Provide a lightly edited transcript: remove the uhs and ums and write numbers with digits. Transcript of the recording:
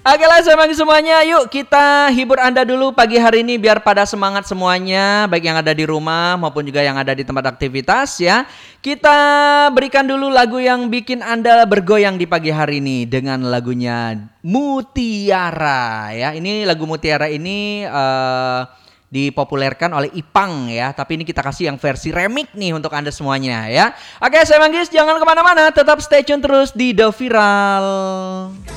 Oke lah semuanya, yuk kita hibur Anda dulu pagi hari ini biar pada semangat semuanya, baik yang ada di rumah maupun juga yang ada di tempat aktivitas ya. Kita berikan dulu lagu yang bikin Anda bergoyang di pagi hari ini dengan lagunya Mutiara ya. Ini lagu Mutiara ini dipopulerkan oleh Ipang ya, tapi ini kita kasih yang versi remix nih untuk Anda semuanya ya. Oke, saya Manggis, jangan kemana-mana, tetap stay tune terus di The Viral.